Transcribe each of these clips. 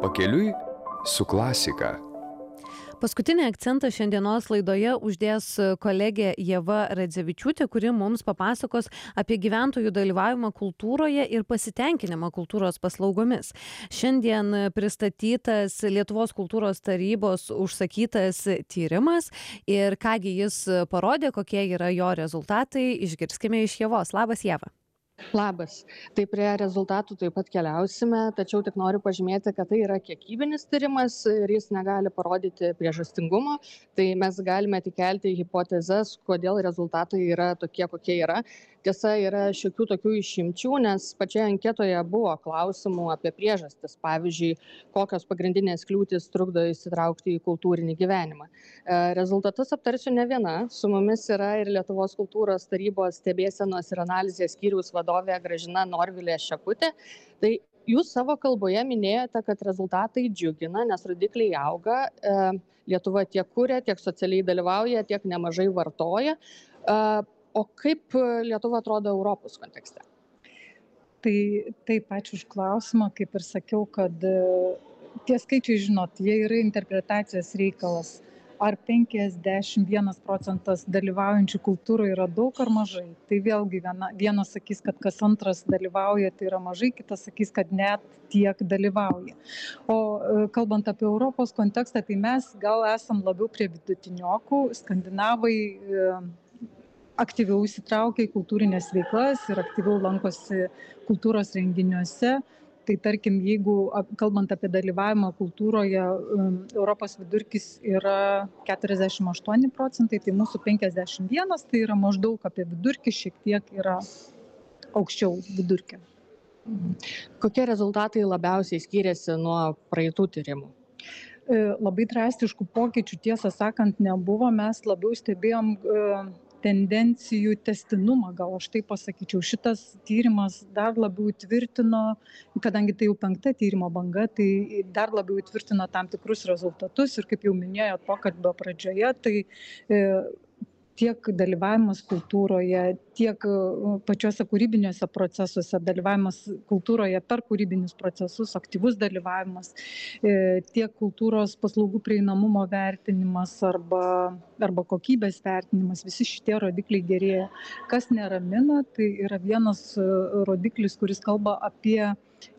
Pakeliui su klasika. Paskutinį akcentą šiandienos laidoje uždės kolegė Ieva Radzevičiūtė, kuri mums papasakos apie gyventojų dalyvavimą kultūroje ir pasitenkinimą kultūros paslaugomis. Šiandien pristatytas Lietuvos kultūros tarybos užsakytas tyrimas ir kągi jis parodė, kokie yra jo rezultatai, išgirskime iš Ievos. Labas, Ieva. Labas. Tai prie rezultatų taip pat keliausime, tačiau tik noriu pažymėti, kad tai yra kiekybinis tyrimas ir jis negali parodyti priežastingumo. Tai mes galime tik kelti hipotezes, kodėl rezultatai yra tokie, kokie yra. Tiesa, yra šiokių tokių išimčių, nes pačioje anketoje buvo klausimų apie priežastis. Pavyzdžiui, kokios pagrindinės kliūtys trukdo įsitraukti į kultūrinį gyvenimą. Rezultatus aptarsiu ne viena. Su mumis yra ir Lietuvos kultūros tarybos stebėsenos ir analizės skyriaus vadovė Gražina Norvilė Šeputė. Tai jūs savo kalboje minėjote, kad rezultatai džiugina, nes rodikliai auga. Lietuva tiek kuria, tiek socialiai dalyvauja, tiek nemažai vartoja. O kaip Lietuva atrodo Europos kontekste? Tai taip, ačiū už klausimą. Kaip ir sakiau, kad tie skaičiai, žinot, jie yra interpretacijos reikalas. Ar 51 procentas dalyvaujančių kultūroje yra daug ar mažai? Tai vėlgi vienas sakys, kad kas antras dalyvauja, tai yra mažai, kitas sakys, kad net tiek dalyvauja. O kalbant apie Europos kontekstą, tai mes gal esam labiau prie vidutiniokų. Skandinavai aktyviau įsitraukia į kultūrinės veiklas ir aktyviau lankosi kultūros renginiuose. Tai tarkim, jeigu kalbant apie dalyvavimą kultūroje, Europos vidurkis yra 48 procentai, tai mūsų 51, tai yra maždaug apie vidurkį, šiek tiek yra aukščiau vidurkio. Kokie rezultatai labiausiai skiriasi nuo praeitų tyrimų? Labai drastiškų pokyčių, tiesą sakant, nebuvo. Mes labiau stebėjom tendencijų testinumą, gal aš taip pasakyčiau. Šitas tyrimas dar labiau įtvirtino, kadangi tai jau 5 tyrimo banga, tai dar labiau įtvirtino tam tikrus rezultatus ir kaip jau minėjot pokalbio pradžioje, tai tiek dalyvavimas kultūroje, tiek pačiuose kūrybiniuose procesuose, dalyvavimas kultūroje per kūrybinius procesus, aktyvus dalyvavimas, tiek kultūros paslaugų prieinamumo vertinimas arba kokybės vertinimas, visi šitie rodikliai gerėja. Kas neramina, tai yra vienas rodiklis, kuris kalba apie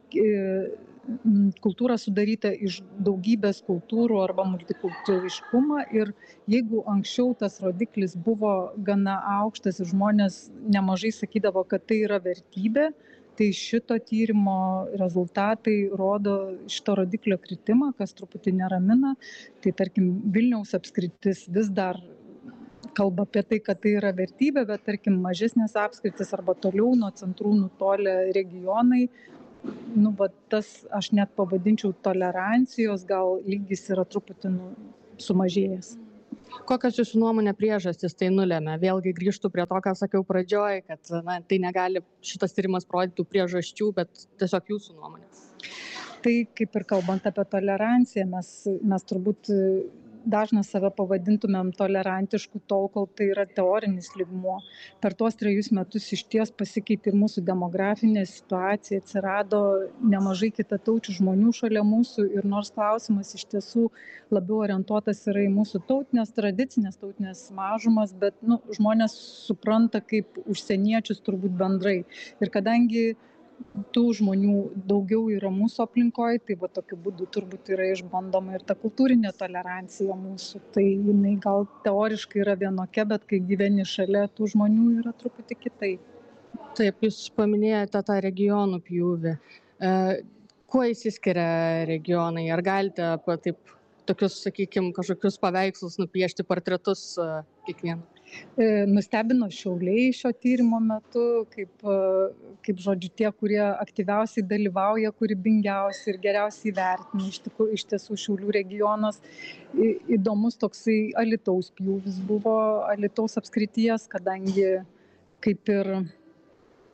kultūra sudaryta iš daugybės kultūrų arba multikultūriškumą ir jeigu anksčiau tas rodiklis buvo gana aukštas ir žmonės nemažai sakydavo, kad tai yra vertybė, tai šito tyrimo rezultatai rodo šito rodiklio kritimą, kas truputį neramina. Tai tarkim Vilniaus apskritis vis dar kalba apie tai, kad tai yra vertybė, bet tarkim mažesnės apskritis arba toliau nuo centrų nutolę regionai, tas aš net pavadinčiau tolerancijos, gal lygis yra truputį sumažėjęs. Kokios jūsų nuomonė priežastis tai nulėmė? Vėlgi grįžtu prie to, ką sakiau pradžioj, kad tai negali šitas tyrimas parodyti priežasčių, bet tiesiog jūsų nuomonė. Tai kaip ir kalbant apie toleranciją, mes turbūt dažnas save pavadintumėm tolerantišku tol, kol tai yra teorinis lygmuo. Per tuos 3 metus išties pasikeitė ir mūsų demografinė situacija, atsirado nemažai kitataučių žmonių šalia mūsų ir nors klausimas iš tiesų labiau orientuotas yra į mūsų tradicinės mažumas, bet žmonės supranta kaip užsieniečius turbūt bendrai. Ir kadangi tų žmonių daugiau yra mūsų aplinkoje, tai tokiu būdu turbūt yra išbandoma ir ta kultūrinė tolerancija mūsų. Tai jinai gal teoriškai yra vienokia, bet kai gyveni šalia tų žmonių yra truputį kitaip. Taip, jūs paminėjote tą regionų pjūvį. Kuo įsiskiria regionai? Ar galite tokius, sakykime, kažkokius paveikslus nupiešti, portretus kiekvieną? Nustebino Šiauliai šio tyrimo metu, kaip žodžiu, tie, kurie aktyviausiai dalyvauja, kūrybingiausiai ir geriausiai vertina. Iš tiesų Šiaulių regionas įdomus toksai Alytaus pjūvis buvo, Alytaus apskrities, kadangi kaip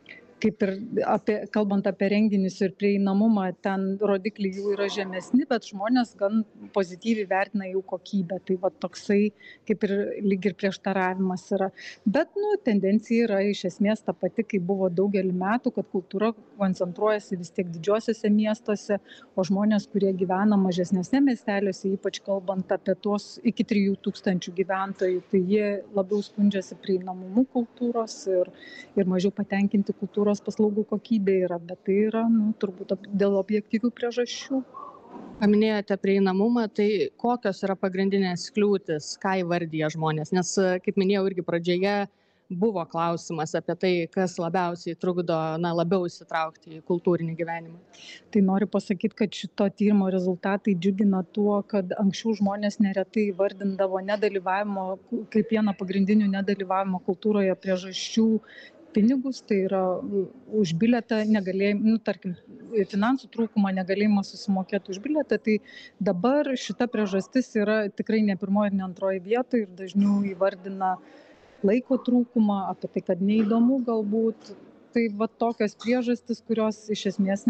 kaip ir kalbant apie renginius ir prieinamumą, ten rodikliai jų yra žemesni, bet žmonės gan pozityviai vertina jų kokybę. Tai va toksai kaip ir lyg ir prieštaravimas yra. Bet tendencija yra iš esmės ta pati, kaip buvo daugelį metų, kad kultūra koncentruojasi vis tiek didžiosiuose miestuose, o žmonės, kurie gyvena mažesnėse miesteliuose, ypač kalbant apie tuos iki 3000 gyventojų, tai jie labiau skundžiasi prieinamumu kultūros ir mažiau patenkinti kultūros paslaugų kokybė yra, bet tai yra turbūt dėl objektyvių priežasčių. Paminėjote prieinamumą, tai kokios yra pagrindinės kliūtis, ką įvardyja žmonės? Nes, kaip minėjau, irgi pradžioje buvo klausimas apie tai, kas labiausiai trukdo labiau įsitraukti į kultūrinį gyvenimą. Tai noriu pasakyti, kad šito tyrimo rezultatai džiugina tuo, kad anksčiau žmonės neretai vardindavo nedalyvavimo, kaip vieną pagrindinių nedalyvavimo kultūroje priežasčių pinigus, tai yra už bilietą negalėjimą, tarkim, finansų trūkumą, negalėjimą susimokėti už bilietą, tai dabar šita priežastis yra tikrai ne pirmoji ir ne antroji vietoje ir dažniau įvardina laiko trūkumą, apie tai, kad neįdomu galbūt. Tai va tokios priežastis, kurios iš esmės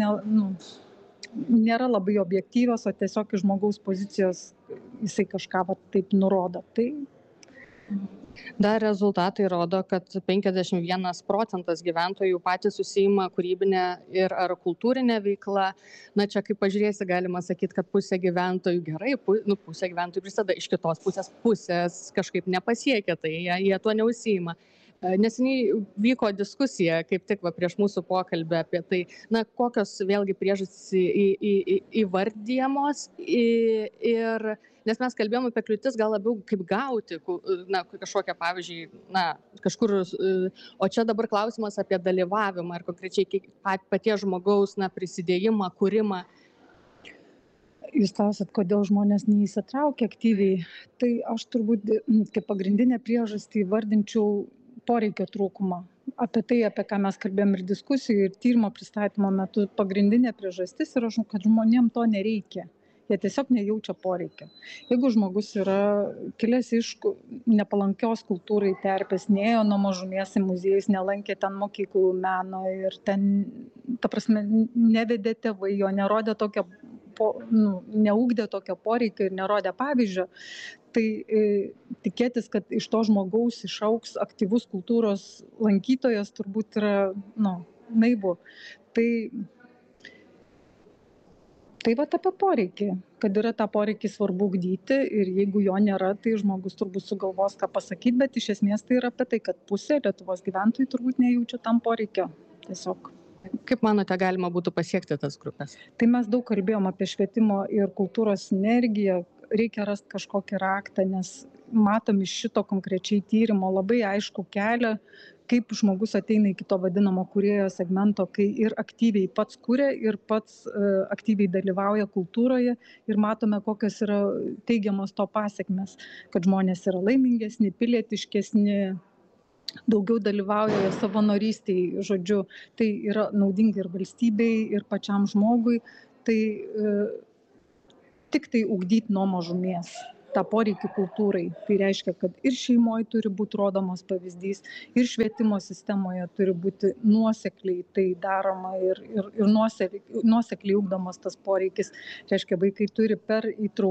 nėra labai objektyvios, o tiesiog iš žmogaus pozicijos jisai kažką taip nurodo. Tai Dar rezultatai rodo, kad 51% gyventojų patys užsiima kūrybinę ir ar kultūrinę veiklą. Čia kaip pažiūrėsi, galima sakyti, kad pusė gyventojų gerai, pusė gyventojų prisideda, iš kitos pusės kažkaip nepasiekia, tai jie tuo neužsiima. Neseniai vyko diskusija, kaip tik prieš mūsų pokalbį apie tai, kokios vėlgi priežastys įvardyjamos ir nes mes kalbėjom apie kliūtis gal labiau kaip gauti, kažkokią pavyzdžiui, kažkur, o čia dabar klausimas apie dalyvavimą ir konkrečiai paties žmogaus prisidėjimą, kūrimą. Jūs klausėt, kodėl žmonės neįsitraukia aktyviai, tai aš turbūt kaip pagrindinę priežastį vardinčiau poreikio trūkumą. Apie tai, apie ką mes kalbėjom ir diskusijų, ir tyrimo pristatymo metu, pagrindinė priežastis yra, kad žmonėm to nereikia. Jie tiesiog nejaučia poreikio. Jeigu žmogus yra kilęs iš nepalankios kultūrai terpės, nėjo nuo mažumės į muziejus, nelankė ten mokyklų meno ir ten, ta prasme, nevedė tėvai, jo nerodė tokio, neugdė tokio poreikio ir nerodė pavyzdžio, tai tikėtis, kad iš to žmogaus išaugs aktyvus kultūros lankytojas, turbūt yra naivu. Tai apie poreikį, kad yra tą poreikį svarbu ugdyti ir jeigu jo nėra, tai žmogus turbūt sugalvos ką pasakyti, bet iš esmės tai yra apie tai, kad pusė Lietuvos gyventojų turbūt nejaučia tam poreikio. Tiesiog. Kaip manote, galima būtų pasiekti tas grupės? Tai mes daug kalbėjom apie švietimo ir kultūros sinergiją, reikia rasti kažkokį raktą, nes matom iš šito konkrečiai tyrimo labai aišku kelią, kaip žmogus ateina iki to vadinamo kūrėjo segmento, kai ir aktyviai pats kuria, ir pats aktyviai dalyvauja kultūroje ir matome, kokios yra teigiamos to pasekmes, kad žmonės yra laimingesni, pilietiškesni, daugiau dalyvauja savanorystėj, žodžiu, tai yra naudinga ir valstybei, ir pačiam žmogui, tai tik tai ugdyti nuo mažumės tą poreikį kultūrai. Tai reiškia, kad ir šeimoje turi būti rodomas pavyzdys, ir švietimo sistemoje turi būti nuosekliai tai daroma ir nuosekliai ugdomas tas poreikis. Reiškia, vaikai turi per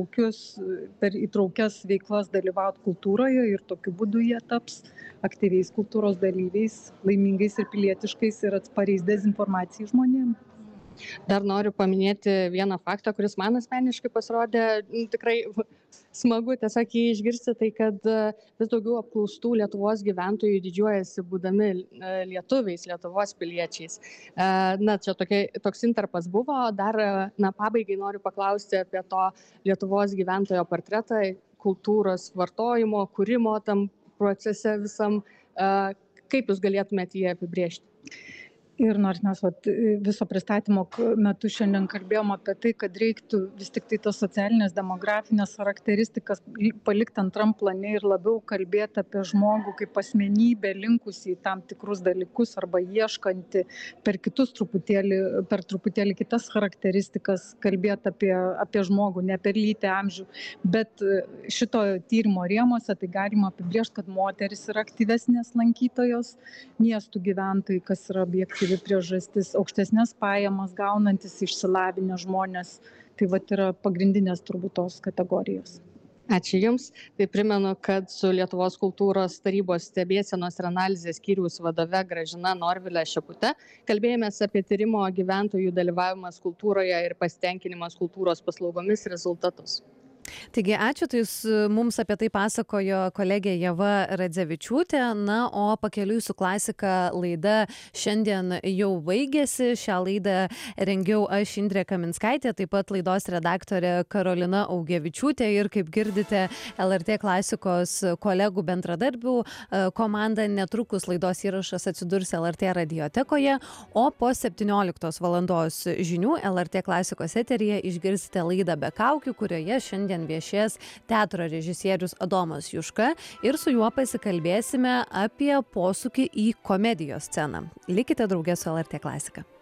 įtraukias veiklas dalyvauti kultūroje ir tokiu būdu jie taps aktyviais kultūros dalyviais, laimingais ir pilietiškais ir atspariais dezinformacijai žmonėms. Dar noriu paminėti vieną faktą, kuris man asmeniškai pasirodė tikrai smagu tiesiog jį išgirsti, tai kad vis daugiau apklaustų Lietuvos gyventojų didžiuojasi būdami lietuviais, Lietuvos piliečiais. Čia toks intarpas buvo, dar pabaigai noriu paklausti apie to Lietuvos gyventojo portretą, kultūros vartojimo, kūrimo tam procese visam. Kaip jūs galėtumėte jį apibrėžti? Ir nors mes viso pristatymo metu šiandien kalbėjom apie tai, kad reiktų vis tik tai tos socialinės demografinės charakteristikas palikti antram plane ir labiau kalbėti apie žmogų kaip asmenybę, linkusį į tam tikrus dalykus arba ieškantį per truputėlį kitas charakteristikas kalbėti apie žmogų, ne per lytį, amžių. Bet šito tyrimo rėmuose tai galima apibrėžti, kad moteris yra aktyvesnės lankytojos, miestų gyventojai, kas yra objektyvu. objektyvi priežastis, aukštesnės pajamas gaunantis išsilavinę žmonės. Tai yra pagrindinės turbūt tos kategorijos. Ačiū Jums. Tai primenu, kad su Lietuvos kultūros tarybos stebėsenos ir analizės skyriaus vadove Gražina Norvile Šepute kalbėjomės apie tyrimo gyventojų dalyvavimas kultūroje ir pasitenkinimas kultūros paslaugomis rezultatus. Taigi ačiū, tai mums apie tai pasakojo kolegė Ieva Radzevičiūtė, na, o Pakeliui su klasika laida šiandien jau baigėsi. Šią laidą rengiau aš, Indrė Kaminskaitė, taip pat laidos redaktorė Karolina Augevičiūtė ir, kaip girdite, LRT klasikos kolegų bendradarbių komanda. Netrukus laidos įrašas atsidurs LRT radiotekoje, o po 17 valandos žinių LRT klasikos eteryje išgirsite laidą Be kaukių, kurioje šiandien viešės teatro režisierius Adomas Juška ir su juo pasikalbėsime apie posūkį į komedijos sceną. Likite drauge su LRT klasika.